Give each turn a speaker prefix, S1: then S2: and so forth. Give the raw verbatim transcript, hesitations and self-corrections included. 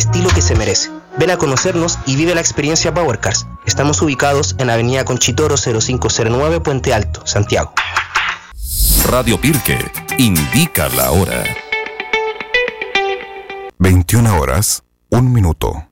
S1: estilo que se merece. Ven a conocernos y vive la experiencia Power Cars. Estamos ubicados en Avenida Conchitoro cero cinco cero nueve, Puente Alto, Santiago.
S2: Radio Pirque indica la hora.
S3: veintiuna horas, un minuto.